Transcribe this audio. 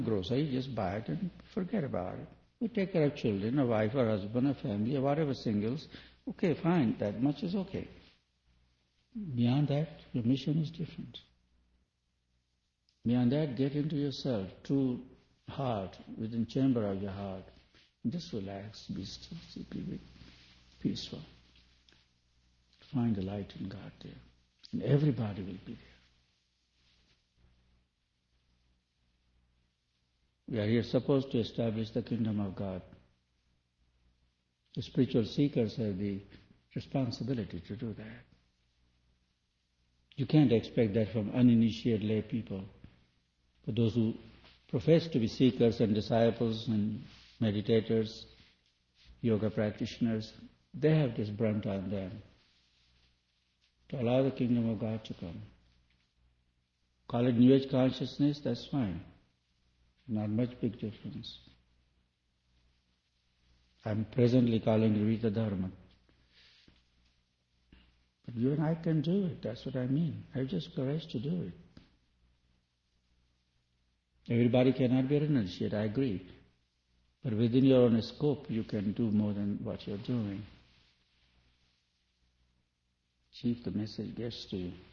grocery, just buy it and forget about it. You take care of children, a wife or husband, a family, or whatever singles. Okay, fine, that much is okay. Beyond that, your mission is different. Beyond that, get into yourself, true heart, within chamber of your heart. Just relax, be still, simply peaceful. Find the light in God there. And everybody will be there. We are here supposed to establish the kingdom of God. The spiritual seekers have the responsibility to do that. You can't expect that from uninitiated lay people. But those who profess to be seekers and disciples and meditators, yoga practitioners, they have this brunt on them to allow the kingdom of God to come. Call it New Age consciousness, that's fine. Not much big difference. I'm presently calling it Vita Dharma. But you and I can do it, that's what I mean. I have just courage to do it. Everybody cannot be an initiate, I agree. But within your own scope, you can do more than what you're doing. See if the message gets to you.